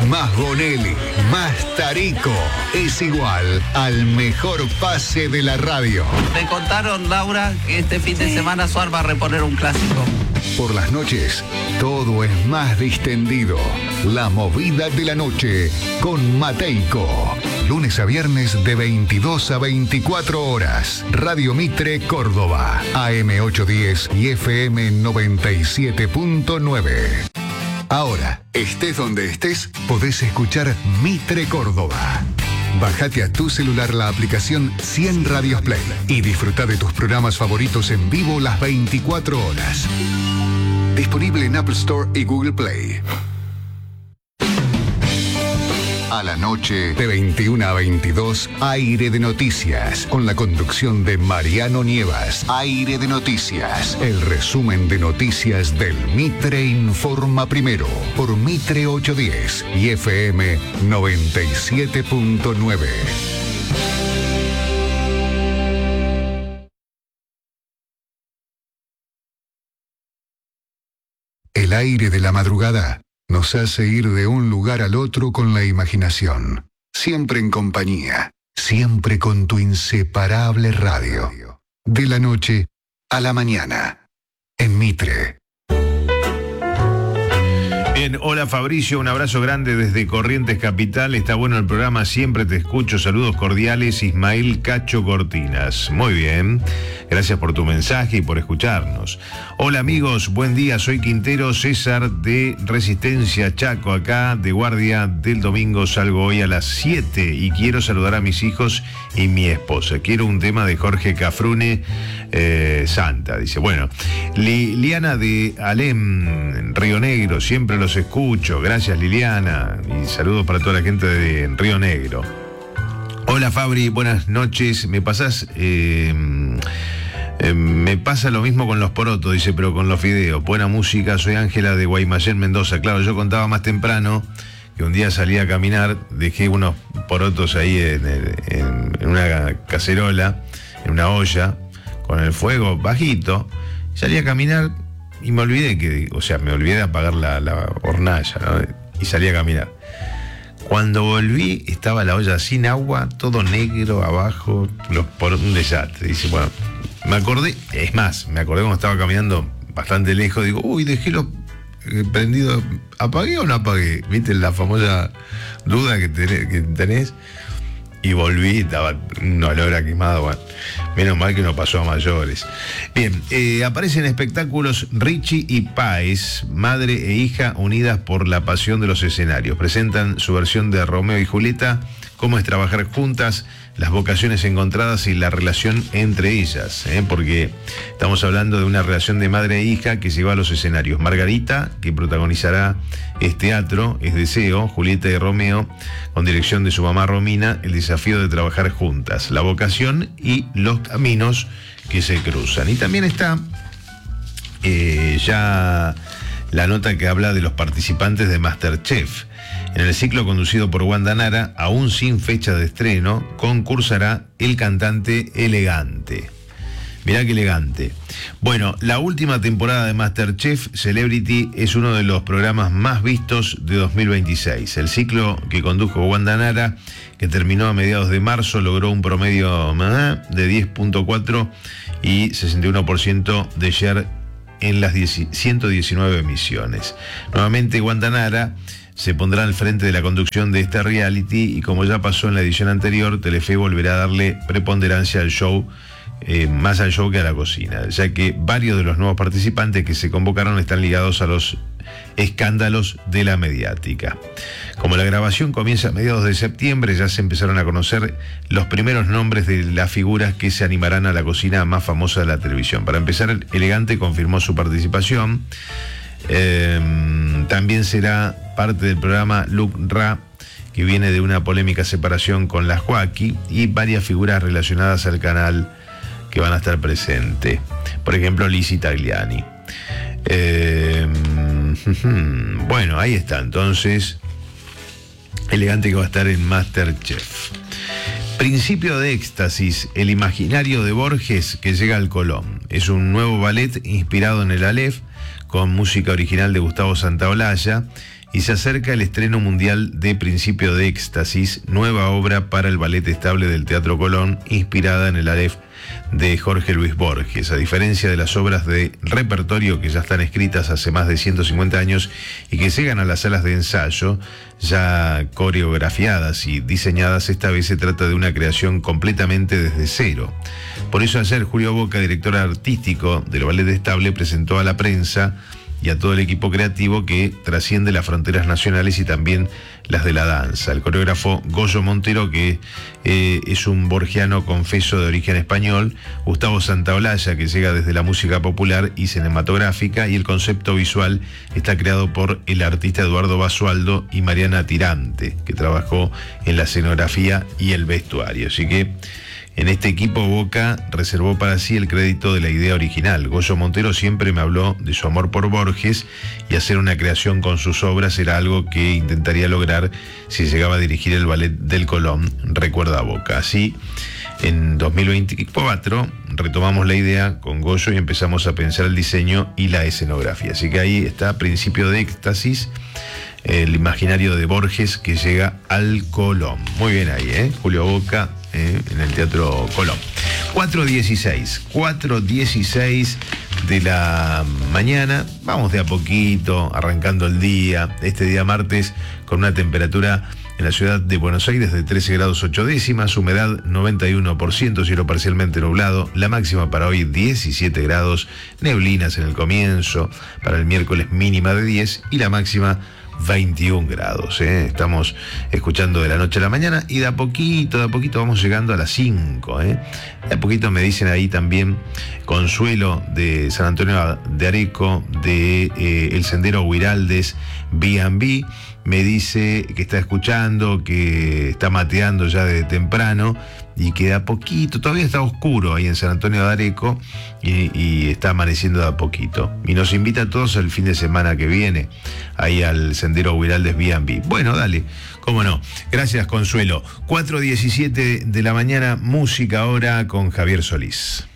más Bonelli, más Tarico, es igual al mejor pase de la radio. Me contaron, Laura, que este fin de semana Suar va a reponer un clásico. Por las noches, todo es más distendido. La movida de la noche con Mateico. Lunes a viernes de 22 a 24 horas. Radio Mitre Córdoba. AM 810 y FM 97.9. Ahora, estés donde estés, podés escuchar Mitre Córdoba. Bájate a tu celular la aplicación 100 Radios Play y disfruta de tus programas favoritos en vivo las 24 horas. Disponible en Apple Store y Google Play. A la noche, de 21 a 22, Aire de Noticias, con la conducción de Mariano Nievas. Aire de Noticias, el resumen de noticias del Mitre Informa Primero, por Mitre 810 y FM 97.9. El aire de la madrugada nos hace ir de un lugar al otro con la imaginación. Siempre en compañía, siempre con tu inseparable radio. De la noche a la mañana, en Mitre. Bien, hola Fabricio, un abrazo grande desde Corrientes Capital. Está bueno el programa, siempre te escucho. Saludos cordiales, Ismael Cacho Cortinas. Muy bien, gracias por tu mensaje y por escucharnos. Hola amigos, buen día, soy Quintero César de Resistencia Chaco, acá de guardia del domingo. Salgo hoy a las 7 y quiero saludar a mis hijos y mi esposa. Quiero un tema de Jorge Cafrune, Santa, dice. Bueno, Liliana de Alem, Río Negro, siempre los escucho. Gracias Liliana y saludos para toda la gente de Río Negro. Hola Fabri, buenas noches. Me pasás... me pasa lo mismo con los porotos, dice, pero con los fideos. Buena música, soy Ángela de Guaymallén, Mendoza. Claro, yo contaba más temprano que un día salí a caminar, dejé unos porotos ahí en una cacerola, en una olla, con el fuego bajito. Salí a caminar y me olvidé me olvidé de apagar la hornalla, ¿no? Y salí a caminar. Cuando volví, estaba la olla sin agua, todo negro abajo, un desastre. Dice, bueno, me acordé cuando estaba caminando bastante lejos, digo, dejé los prendidos, ¿apagué o no apagué? ¿Viste la famosa duda que tenés? Y volví, estaba un olor a quemado, bueno, menos mal que no pasó a mayores. Bien, aparecen espectáculos Richie y Páez, madre e hija unidas por la pasión de los escenarios. Presentan su versión de Romeo y Julieta, cómo es trabajar juntas, las vocaciones encontradas y la relación entre ellas, porque estamos hablando de una relación de madre e hija que se va a los escenarios. Margarita, que protagonizará teatro, es Deseo, Julieta y Romeo, con dirección de su mamá Romina, el desafío de trabajar juntas, la vocación y los caminos que se cruzan. Y también está ya la nota que habla de los participantes de MasterChef. En el ciclo conducido por Wanda Nara, aún sin fecha de estreno, concursará el cantante Elegante. Mirá qué elegante. Bueno, la última temporada de MasterChef Celebrity es uno de los programas más vistos de 2026. El ciclo que condujo Wanda Nara, que terminó a mediados de marzo, logró un promedio de 10.4 y 61% de share en las 119 emisiones. Nuevamente Wanda Nara se pondrá al frente de la conducción de este reality y, como ya pasó en la edición anterior, Telefe volverá a darle preponderancia al show, más al show que a la cocina, ya que varios de los nuevos participantes que se convocaron están ligados a los escándalos de la mediática. Como la grabación comienza a mediados de septiembre, ya se empezaron a conocer los primeros nombres de las figuras que se animarán a la cocina más famosa de la televisión. Para empezar, Elegante confirmó su participación. También será parte del programa Luke Ra, que viene de una polémica separación con la Joaquí, y varias figuras relacionadas al canal que van a estar presentes. Por ejemplo, Lizzy Tagliani. Bueno, ahí está entonces Elegante, que va a estar en MasterChef. Principio de éxtasis, el imaginario de Borges que llega al Colón. Es un nuevo ballet inspirado en el Aleph, con música original de Gustavo Santaolalla y se acerca el estreno mundial de Principio de Éxtasis, nueva obra para el Ballet Estable del Teatro Colón, inspirada en el Aleph de Jorge Luis Borges. A diferencia de las obras de repertorio que ya están escritas hace más de 150 años y que llegan a las salas de ensayo, ya coreografiadas y diseñadas, esta vez se trata de una creación completamente desde cero. Por eso ayer Julio Boca, director artístico del Ballet Estable, presentó a la prensa y a todo el equipo creativo que trasciende las fronteras nacionales y también las de la danza. El coreógrafo Goyo Montero, que es un borgiano confeso de origen español, Gustavo Santaolalla, que llega desde la música popular y cinematográfica, y el concepto visual está creado por el artista Eduardo Basualdo y Mariana Tirante, que trabajó en la escenografía y el vestuario. Así que en este equipo Boca reservó para sí el crédito de la idea original. Goyo Montero siempre me habló de su amor por Borges y hacer una creación con sus obras era algo que intentaría lograr si llegaba a dirigir el Ballet del Colón, recuerda Boca. Así, en 2024 retomamos la idea con Goyo y empezamos a pensar el diseño y la escenografía. Así que ahí está Principio de Éxtasis, el imaginario de Borges que llega al Colón. Muy bien ahí, Julio Boca, en el Teatro Colón. 4:16 de la mañana. Vamos de a poquito, arrancando el día. Este día martes con una temperatura en la ciudad de Buenos Aires de 13 grados 8 décimas, humedad 91%, cielo parcialmente nublado. La máxima para hoy 17 grados, neblinas en el comienzo. Para el miércoles mínima de 10 y la máxima 21 grados. Estamos escuchando de la noche a la mañana y de a poquito vamos llegando a las 5. De a poquito me dicen ahí también Consuelo de San Antonio de Areco, de el Sendero Huiraldes B&B, me dice que está escuchando, que está mateando ya desde temprano y que de a poquito, todavía está oscuro ahí en San Antonio de Areco y está amaneciendo de a poquito. Y nos invita a todos el fin de semana que viene, ahí al Sendero Huiraldes B&B. Bueno, dale, cómo no. Gracias, Consuelo. 4:17 de la mañana, música ahora con Javier Solís.